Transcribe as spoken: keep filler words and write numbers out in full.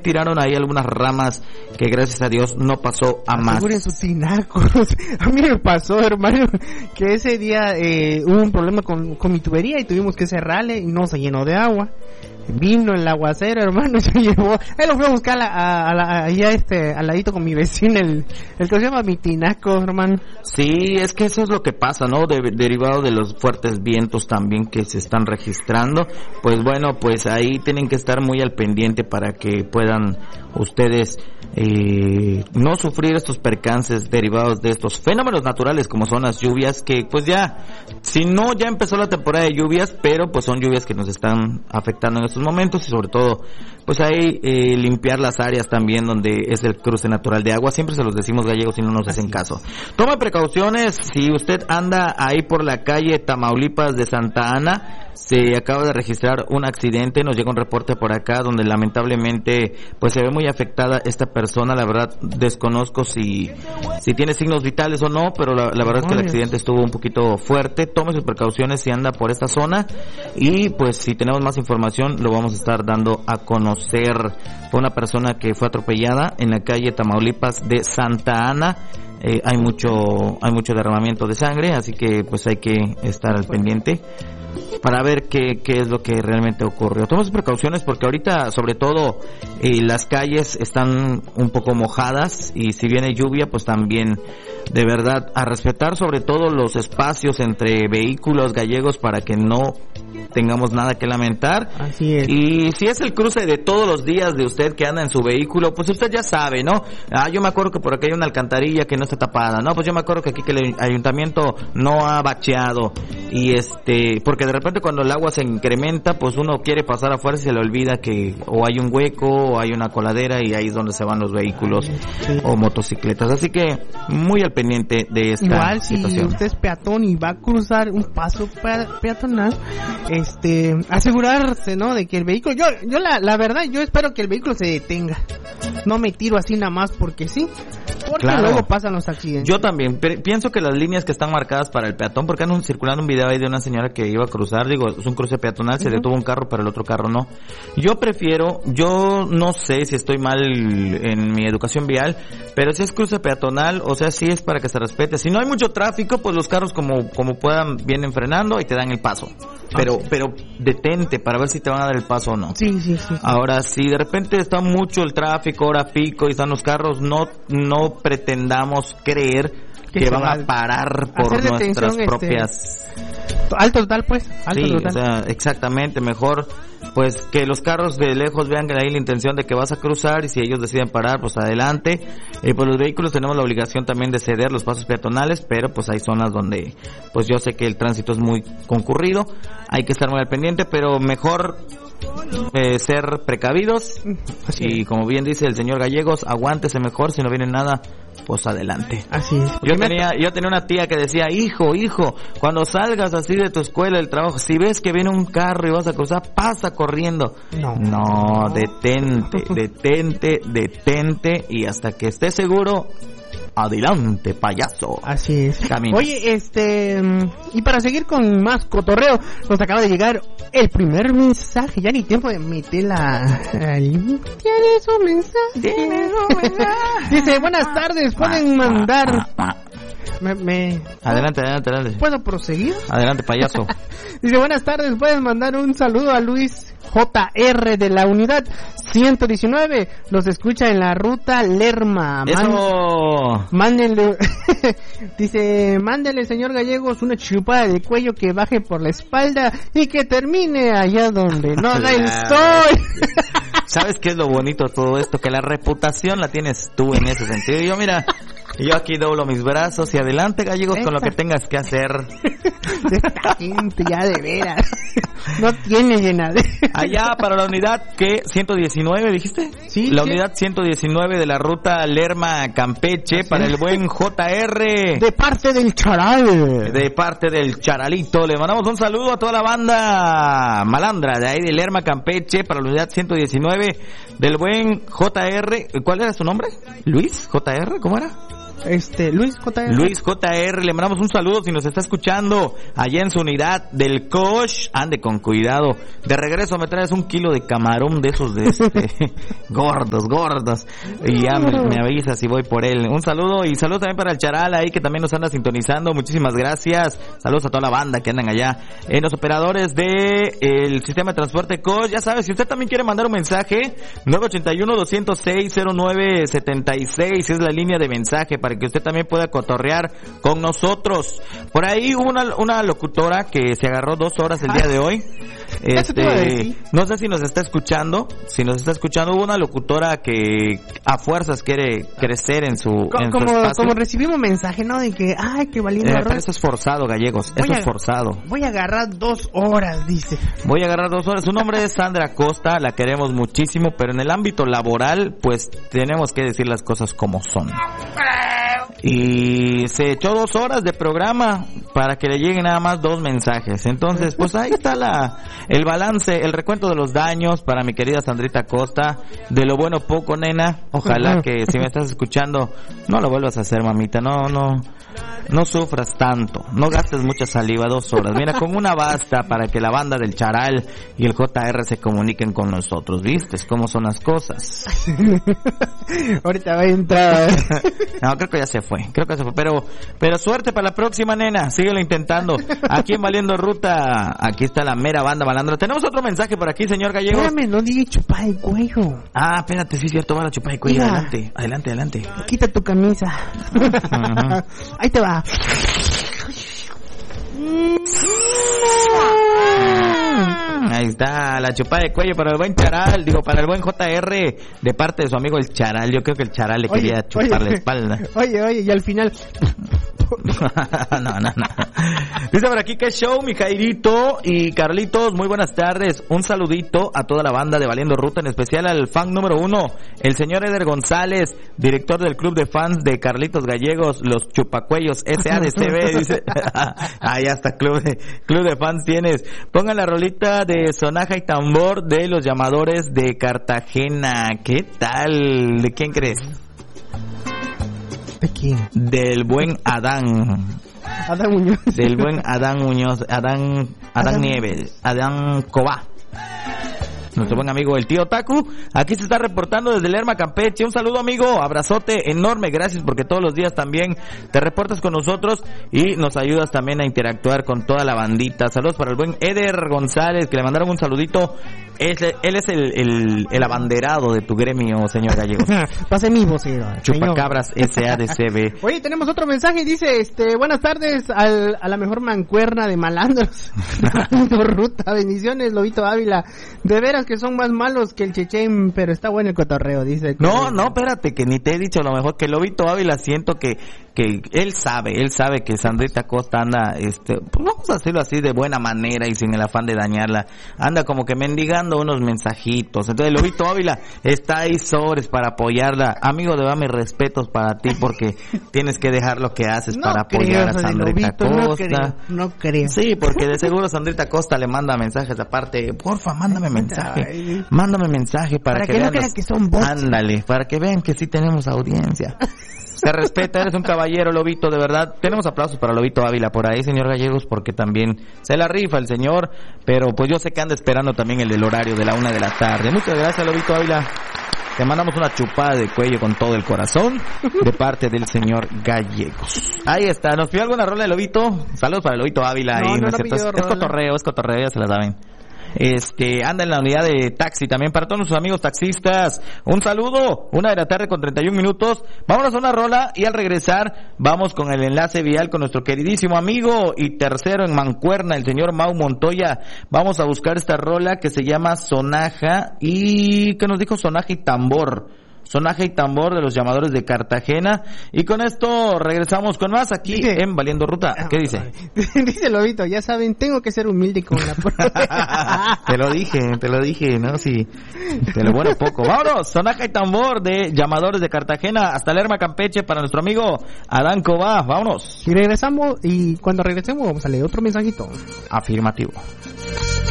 tiraron ahí algunas ramas que gracias a Dios no pasó a más. Aseguren sus tinacos. A mí me pasó, hermano, que ese día eh, hubo un problema con, con mi tubería y tuvimos que cerrarle y no se llenó de agua. Vino el aguacero, hermano, se llevó. Él lo fue a buscar a, a, a, a, allá este, al ladito con mi vecino, el, el que se llama mi tinaco, hermano. Sí, es que eso es lo que pasa, ¿no? De, derivado de los fuertes vientos también que se están registrando. Pues bueno, pues ahí tienen que estar muy al pendiente para que puedan ustedes eh, no sufrir estos percances derivados de estos fenómenos naturales como son las lluvias, que pues ya, si no, ya empezó la temporada de lluvias, pero pues son lluvias que nos están afectando en estos momentos y sobre todo pues ahí eh, limpiar las áreas también donde es el cruce natural de agua. Siempre se los decimos gallegos y no nos hacen caso. Toma precauciones si usted anda ahí por la calle Tamaulipas de Santa Ana. Se acaba de registrar un accidente, nos llega un reporte por acá donde lamentablemente pues se ve muy afectada esta persona. La verdad desconozco si si tiene signos vitales o no, pero la, la verdad es que el accidente estuvo un poquito fuerte. Tome sus precauciones si anda por esta zona y pues si tenemos más información lo vamos a estar dando a conocer. Fue una persona que fue atropellada en la calle Tamaulipas de Santa Ana. Eh, hay mucho hay mucho derramamiento de sangre, así que pues hay que estar al pendiente para ver qué, qué es lo que realmente ocurrió. Toma sus precauciones porque ahorita sobre todo eh, las calles están un poco mojadas y si viene lluvia pues también de verdad a respetar sobre todo los espacios entre vehículos gallegos para que no tengamos nada que lamentar. Así es. Y si es el cruce de todos los días de usted que anda en su vehículo, pues usted ya sabe, ¿no? Ah, yo me acuerdo que por acá hay una alcantarilla que no está tapada, ¿no? Pues yo me acuerdo que aquí que el ayuntamiento no ha bacheado y este, porque de repente cuando el agua se incrementa, pues uno quiere pasar afuera y se le olvida que o hay un hueco o hay una coladera y ahí es donde se van los vehículos sí. o motocicletas. Así que muy al pendiente de esta Igual si situación. Usted es peatón y va a cruzar un paso peatonal, este, asegurarse, ¿no? De que el vehículo, yo, yo la, la verdad, yo espero que el vehículo se detenga. No me tiro así nada más porque sí. Porque claro. luego pasan los accidentes. Yo también P- pienso que las líneas que están marcadas para el peatón, porque andan circulando un video ahí de una señora que iba a cruzar, digo, es un cruce peatonal, se uh-huh. detuvo un carro, pero el otro carro no. Yo prefiero, yo no sé si estoy mal en mi educación vial, pero si es cruce peatonal, o sea, sí es para que se respete. Si no hay mucho tráfico, pues los carros como como puedan vienen frenando y te dan el paso. Pero ah, sí. pero detente para ver si te van a dar el paso o no. Sí, sí, sí. Ahora, si de repente está mucho el tráfico, hora pico y están los carros, no no pretendamos creer que, que van a parar por nuestras propias... Este, alto total, pues. Alto sí, total. O sea, exactamente, mejor pues que los carros de lejos vean que hay la intención de que vas a cruzar y si ellos deciden parar, pues adelante. Y pues los vehículos tenemos la obligación también de ceder los pasos peatonales, pero pues hay zonas donde pues yo sé que el tránsito es muy concurrido, hay que estar muy al pendiente, pero mejor eh, ser precavidos. Así y es. Como bien dice el señor Gallegos, aguántese mejor, si no viene nada, pues adelante. Así es. Yo tenía, yo tenía una tía que decía, hijo, hijo, cuando salgas así de tu escuela, del trabajo, si ves que viene un carro y vas a cruzar, pasa corriendo. No, no, detente, detente, detente y hasta que estés seguro, adelante, payaso. Así es. Camina. Oye, este, y para seguir con más cotorreo, nos acaba de llegar el primer mensaje. Ya ni tiempo de meter la... ¿Tiene su mensaje? ¿Tiene su mensaje? Dice, buenas tardes, pueden mandar... Me, me... Adelante, adelante, adelante. ¿Puedo proseguir? Adelante, payaso. Dice, buenas tardes, pueden mandar un saludo a Luis J R de la unidad ciento diecinueve. Los escucha en la ruta Lerma. Eso. Mándenle, dice, mándele, señor Gallegos, una chupada de cuello que baje por la espalda y que termine allá donde no da el sol. ¿Sabes qué es lo bonito de todo esto? Que la reputación la tienes tú en ese sentido. Yo, mira, yo aquí doblo mis brazos y adelante, Gallegos, con lo que tengas que hacer. Esta gente ya de veras no tiene llenadera. Allá para la unidad que ciento diecinueve, ¿dijiste? Sí. La ¿qué? unidad ciento diecinueve de la ruta Lerma Campeche. Así para es. El buen J R. De parte del Charal. De parte del Charalito. Le mandamos un saludo a toda la banda malandra de ahí de Lerma Campeche para la unidad ciento diecinueve del buen J R. ¿Cuál era su nombre? ¿Luis? ¿J R? ¿Cómo era? Este, Luis J R. Luis J R, le mandamos un saludo si nos está escuchando allá en su unidad del Coach. Ande con cuidado. De regreso me traes un kilo de camarón de esos de este, gordos, gordos. Y ya me, me avisas si voy por él. Un saludo y saludos también para el Charal ahí que también nos anda sintonizando. Muchísimas gracias. Saludos a toda la banda que andan allá en los operadores de el sistema de transporte Coach. Ya sabes, si usted también quiere mandar un mensaje, nueve ocho uno, dos cero seis, cero nueve siete seis es la línea de mensaje para que usted también pueda cotorrear con nosotros. Por ahí hubo una, una locutora que se agarró dos horas el día de hoy. Este, no sé si nos está escuchando, si nos está escuchando, hubo una locutora que a fuerzas quiere crecer en su, como, en su como, espacio. como recibimos mensaje, ¿no? De que, ay, qué valiente. Eh, pero eso es forzado, gallegos, voy eso a, es forzado. Voy a agarrar dos horas, dice. Voy a agarrar dos horas. Su nombre es Sandra Costa, la queremos muchísimo, pero en el ámbito laboral, pues tenemos que decir las cosas como son. Y se echó dos horas de programa para que le lleguen nada más dos mensajes. Entonces, pues ahí está la el balance, el recuento de los daños para mi querida Sandrita Costa. De lo bueno poco, nena. Ojalá que si me estás escuchando, no lo vuelvas a hacer, mamita. No, no, no sufras tanto. No gastes mucha saliva, dos horas. Mira, con una basta para que la banda del Charal y el J R se comuniquen con nosotros. ¿Viste cómo son las cosas? Ahorita va a entrar. No, creo que ya se fue. Creo que se fue. Pero, pero suerte para la próxima, nena. Síguelo intentando. Aquí en Valiendo Ruta, aquí está la mera banda balandra. Tenemos otro mensaje por aquí, señor Gallegos. Espérame, no diga chupar el cuello. Ah, espérate, sí es cierto, va a chupar el cuello. Mira. Adelante, adelante, adelante. Quita tu camisa. Uh-huh. Ahí te va. Ahí está, la chupada de cuello para el buen Charal, digo, para el buen J R, de parte de su amigo el Charal. Yo creo que el Charal le oye, quería chupar oye, la espalda. Oye, oye, y al final... no, no, no. Dice por aquí que show, mi Jairito y Carlitos, muy buenas tardes. Un saludito a toda la banda de Valiendo Ruta, en especial al fan número uno, el señor Eder González, director del club de fans de Carlitos Gallegos, los Chupacuellos S A D C B, dice. Ahí hasta club de, club de fans tienes. Pongan la rolita de Sonaja y Tambor de los Llamadores de Cartagena. ¿Qué tal? ¿De quién crees? ¿De quién? Del buen Adán. Adán Muñoz. Del buen Adán Muñoz. Adán, Adán, Adán Nieves. Adán Cobá. Nuestro buen amigo el tío Taku, aquí se está reportando desde Lerma, Campeche. Un saludo, amigo, abrazote enorme, gracias porque todos los días también te reportas con nosotros y nos ayudas también a interactuar con toda la bandita. Saludos para el buen Eder González, que le mandaron un saludito. Es, él es el, el, el abanderado de tu gremio, señor Gallegos. Pase mi vocero. Chupacabras S A D C B. Oye, tenemos otro mensaje, dice, este, buenas tardes al, a la mejor mancuerna de malandros. Ruta, bendiciones, Lobito Ávila. De veras que son más malos que el Chechen, pero está bueno el cotorreo, dice. No, no, espérate, que ni te he dicho a lo mejor que Lobito Ávila siento que que él sabe, él sabe que Sandrita Costa anda, este, pues vamos a hacerlo así de buena manera y sin el afán de dañarla, anda como que mendigando unos mensajitos. Entonces Lobito Ávila está ahí sobres para apoyarla. Amigo, de verdad, mis respetos para ti porque tienes que dejar lo que haces no para creo, apoyar a Sandrita Lobito, Costa. No creo, no creo. Sí, porque de seguro Sandrita Costa le manda mensajes aparte. Porfa, mándame mensaje. Ay, mándame mensaje para, para que, que vean. No crean que son bots. Ándale, para que vean que sí tenemos audiencia. Te respeta, eres un caballero, Lobito, de verdad. Tenemos aplausos para Lobito Ávila por ahí, señor Gallegos, porque también se la rifa el señor, pero pues yo sé que anda esperando también el del horario de la una de la tarde. Muchas gracias, Lobito Ávila. Te mandamos una chupada de cuello con todo el corazón de parte del señor Gallegos. Ahí está, ¿nos pidió alguna rola de Lobito? Saludos para Lobito Ávila. No, ahí, no, ¿no es, no es, es cotorreo, es cotorreo, ya se la saben. Este, anda en la unidad de taxi también para todos nuestros amigos taxistas. Un saludo, una de la tarde con treinta y un minutos. Vámonos a una rola y al regresar vamos con el enlace vial con nuestro queridísimo amigo y tercero en mancuerna, el señor Mau Montoya. Vamos a buscar esta rola que se llama Sonaja y, ¿qué nos dijo? Sonaja y Tambor. Sonaje y Tambor de los Llamadores de Cartagena. Y con esto regresamos con más aquí dice, en Valiendo Ruta. ¿Qué dice? Dice Lobito, ya saben, tengo que ser humilde con la prueba. Te lo dije, te lo dije, ¿no? Sí, te lo bueno poco. Vámonos, Sonaje y Tambor de Llamadores de Cartagena hasta Lerma, Campeche para nuestro amigo Adán Cobá. Vámonos. Y regresamos, y cuando regresemos vamos a leer otro mensajito. Afirmativo.